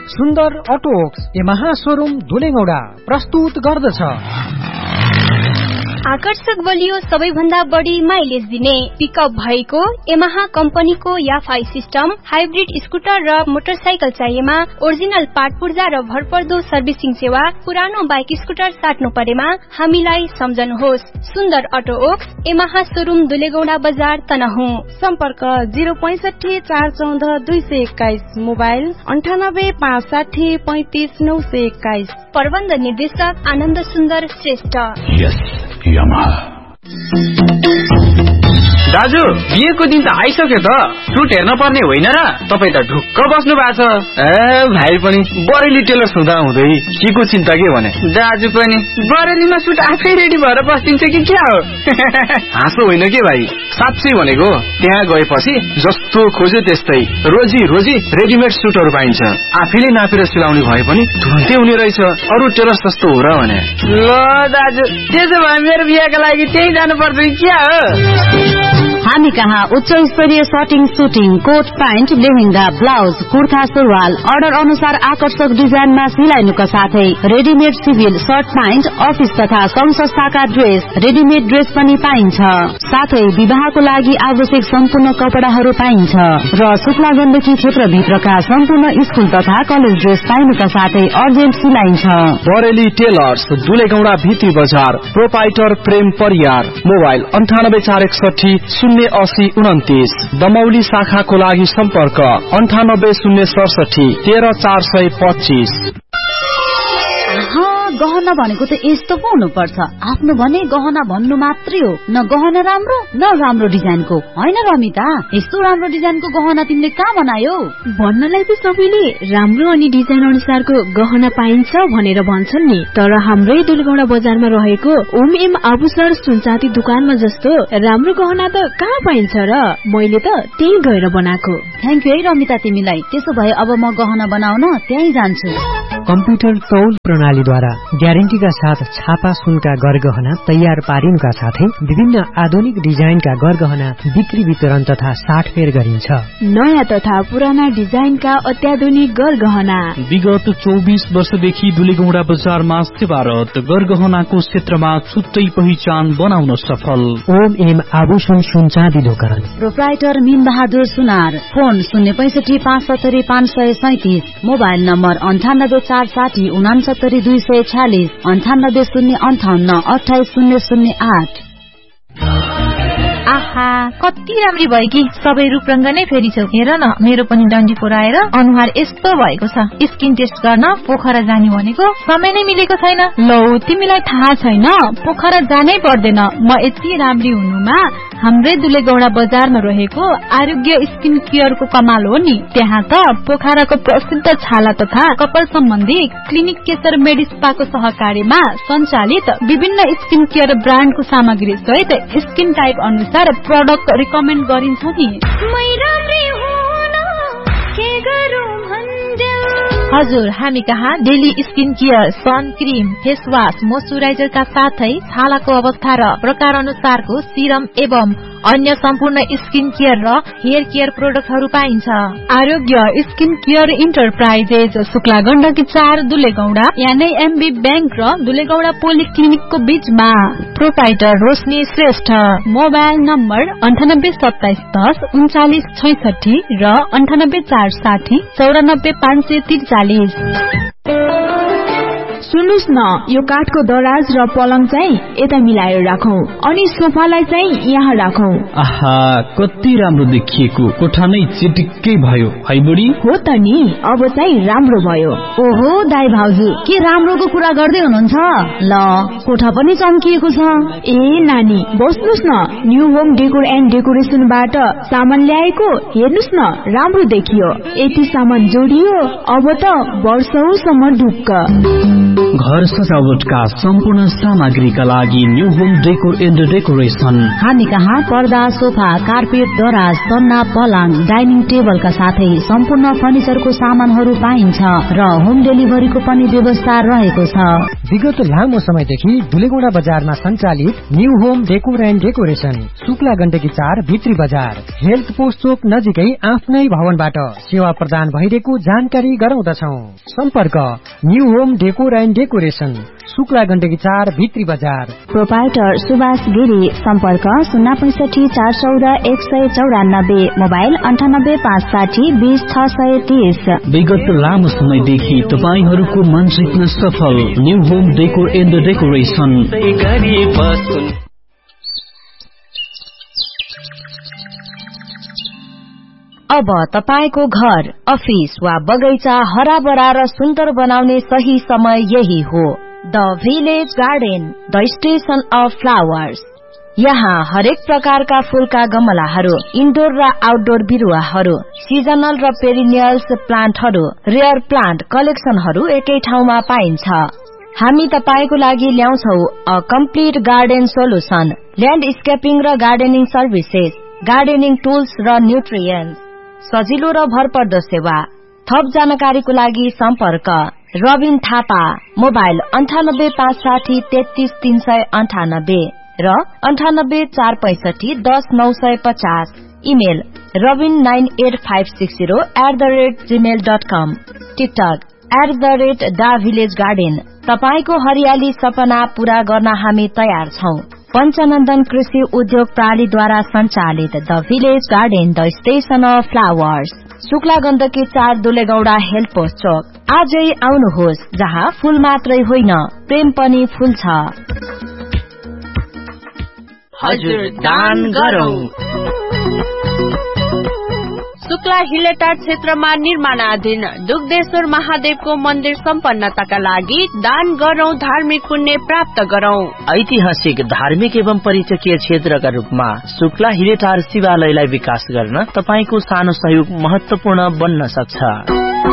सुन्दर auto works Yamaha showroom धुलेगौडा प्रस्तुत गर्दछ। आकर्षक बलियो सबैभन्दा बढी माइलेज दिने पिकअप भएको यामाहा कम्पनीको याफाई सिस्टम हाइब्रिड स्कुटर र मोटरसाइकल चाहिएमा ओरिजिनल पार्ट पुर्जा र भरपर्दो सर्भिसिङ सेवा पुरानो बाइक स्कुटर साट्नु परेमा हामीलाई सम्झनुहोस्। सुन्दर अटो वर्क्स यामाहा शोरूम दुलेगौडा बजार तनहुँ। सम्पर्क 065 414 221 मोबाइल 98 560 35 921। प्रबन्ध निर्देशक आनन्द सुन्दर श्रेष्ठ। दाजु बिहेको दिन त आइसक्यो त, सुट हेर्न पर्ने होइन र? तपाईँ त ढुक्क बस्नु भएको छ। भाइ पनि बरेली टेलर्स हुँदा हुँदै के को चिन्ता के भने? दाजु पनि बरेलीमा सुट आफै रेडी भएर बस्दिन्छ कि क्या हो? हाँसो होइन के भाइ, साँच्चै भनेको। त्यहाँ गएपछि जस्तो खोज्यो त्यस्तै रोजी रोजी रेडिमेड सुटहरू पाइन्छ। आफैले नापेर सिलाउने भए पनि तुरुन्तै हुने रहेछ। अरू टेलर्स जस्तो हो र भने? ल दाजु त्यसो भए मेरो बिहेको लागि त्यही जानु पर्छ कि क्या हो? हामी कहाँ उच्च स्तरीय shirting, shooting, coat pant, lehenga, blouse, kurta, सुरुवाल अर्डर अनुसार आकर्षक डिजाइनमा सिलाइनुका साथै readymade civil short pant, office तथा संघ संस्थाका ड्रेस, रेडिमेड ड्रेस पनि पाइन्छ। साथै विवाहको लागि आवश्यक सम्पूर्ण कपडाहरू पाइन्छ र शुक्ला गण्डकी क्षेत्रभित्रका सम्पूर्ण स्कुल तथा कलेज ड्रेस पाइनुका साथै अर्जेन्ट सिलाइन्छ। बरेली टेलर्स दुलेगौडा भित्री बजार। प्रोपाइटर प्रेम परियार। मोबाइल 98 461 080 29। दमौली शाखाको लागि सम्पर्क 98 067 13 425। गहना भनेको त यस्तो पो हुनुपर्छ। आफ्नो भने गहना भन्नु मात्रै हो, न गहना राम्रो न राम्रो डिजाइनको। होइन रमिता, यस्तो राम्रो डिजाइनको गहना तिमीले कहाँ बनायो? भन्नलाई त सबैले राम्रो अनि डिजाइन अनुसारको गहना पाइन्छ भनेर भन्छन् नि, तर हाम्रै दुलेगौडा बजारमा रहेको ओम एम आभूषण सुनचाँदी दुकानमा जस्तो राम्रो गहना त कहाँ पाइन्छ र? मैले त त्यही गएर बनाएको। थ्याङ्क यू है रमिता तिमीलाई। त्यसो भए अब म गहना बनाउन त्यही जान्छु। कम्प्युटर तौल प्रणालीद्वारा ग्यारेन्टीका साथ छापा सुनका गरगहना तयार पारिनुका साथै विभिन्न आधुनिक डिजाइनका गरगहना बिक्री वितरण तथा साटफेर गरिन्छ। नयाँ तथा पुराना डिजाइनका अत्याधुनिक गरगहना विगत 24 वर्षदेखि दुलेगौडा बजारमा सेवारत, गरगहनाको क्षेत्रमा छुट्टै पहिचान बनाउन सफल। ओम एम आभूषण सुनचाँदी दोकान। प्रोप्राइटर मीन बहादुर सुनार। फोन 065 570 537। Mobile number 98 460 69 246 98 058 28 008। आहा कति राम्री भयो कि सबै रूपरंग नै फेरिछौ। हेर न मेरो पनि डन्डी फोराएर अनुहार यस्तो भएको छ। स्किन टेस्ट गर्न पोखरा जाने भनेको समय नै मिलेको छैन। लौ तिमीलाई थाहा छैन, पोखरा जानै पर्दैन। म यति राम्री हुनुमा हाम्रै दुलेगौडा बजारमा रहेको आरोग्य स्किन केयरको कमाल हो नि। त्यहाँ त पोखराको प्रसिद्ध छाला तथा कपाल सम्बन्धी क्लिनिक केशर मेडिस्पाको सहकार्यमा सञ्चालित विभिन्न स्किन केयर ब्रान्डको सामग्री सहित स्किन टाइप अनुसार प्रोडक्ट रिकमेन्ड गरिन्छ नि। हजुर, हामी कहाँ daily skin care, sun cream, face wash, मोइस्चराइजरका साथै छालाको अवस्था र प्रकार अनुसारको सिरम एवं अन्य सम्पूर्ण स्किन केयर र हेयर केयर प्रोडक्टहरू पाइन्छ। आरोग्य skin care enterprises, Shukla Gandaki 4 दुलेगौडा, यानी एमबी बैंक र दुलेगौडा पोलिक्लिनिकको बीचमा। प्रोपाइटर रोशनी श्रेष्ठ। मोबाइल नम्बर 98 27 10 39 66 र 98 460 94 543। सुन्नुस् न, यो काठको दराज र पलङ चाहिँ यता मिलाएर राखौं अनि सोफालाई चाहिँ यहाँ राखौं। आहा कति राम्रो देखिएको, कोठा नै चिटिक्कै भयो है बुढी? हो त नि, अब चाहिँ राम्रो भयो। ओहो दाइ भाउजू, के राम्रोको कुरा गर्दै हुनुहुन्छ? ल कोठा पनि चम्किएको छ। ए नानी बस्नुस् न, न्यू होम डेकोर एन्ड डेकोरेसनबाट सामान ल्याएको। हेर्नुस् न, राम्रो देखियो। यति सामान जोडियो, अब त वर्षौसम्म ढुक्क। घर सजावटका सम्पूर्ण सामग्रीका लागि new home decor and decoration. हामी कहाँ पर्दा, सोफा, कार्पेट, दराज, सन्ना, पलङ, डाइनिङ टेबलका साथै सम्पूर्ण फर्निचरको सामानहरू पाइन्छ र होम डेलिभरीको पनि व्यवस्था रहेको छ। विगत लामो समयदेखि दुलेगौडा बजारमा सञ्चालित new home decor and decoration, Shukla Gandaki 4 भित्री बजार, हेल्थ पोस्ट चोक नजिकै आफ्नै भवनबाट सेवा प्रदान भइरहेको जानकारी गराउँदछौ। सम्पर्क new home decor and decoration, Shukla Gandaki 4 भित्री बजार। प्रोपाइटर सुभाष गिरी। सम्पर्क 065 414 194, मोबाइल 98 560 20 630। विगत लामो समयदेखि तपाईहरूको मन जित्न सफल new home decor and decoration. अब तपाईको घर, अफिस वा बगैँचा हराभरा र सुन्दर बनाउने सही समय यही हो। The village garden, the station of flowers. यहाँ हरेक प्रकारका फूलका गमलाहरू, इन्डोर र आउटडोर बिरुवाहरू, सिजनल र पेरिनियल्स प्लान्टहरू, रेयर प्लान्ट कलेक्सनहरू एकै ठाउँमा पाइन्छ। हामी तपाईको लागि ल्याउँछौ अ कम्प्लिट गार्डन सोलुसन, ल्यान्डस्केपिङ र गार्डनिङ सर्भिसेस, गार्डनिङ टुल्स र न्युट्रियन्ट्स, सजिलो र भरपर्दो सेवा। थप जानकारीको लागि सम्पर्क रबिन थापा, मोबाइल 98 560 33 398 र 98 465 10 950। Email robin98560@gmail.com। TikTok @davillagegarden। तपाईको हरियाली सपना पूरा गर्न हामी तयार छौं। पञ्चनन्दन कृषि उद्योग प्रणालीद्वारा सञ्चालित the village garden, the station of flowers, Shukla Gandaki 4 दुलेगौडा health post चोक। आजै आउनुहोस्, जहाँ फूल मात्रै होइन प्रेम पनि फूल्छ। हजुर दान गरौं। शुक्ला हिलेटार क्षेत्रमा निर्माणाधीन दुग्धेश्वर महादेवको मन्दिर सम्पन्नताका लागि दान गरौं, धार्मिक पुण्य प्राप्त गरौं। ऐतिहासिक, धार्मिक एवं पर्यटकीय क्षेत्रका रूपमा शुक्ला हिलेटार शिवालयलाई विकास गर्न तपाईको सानो सहयोग महत्वपूर्ण बन्न सक्छ।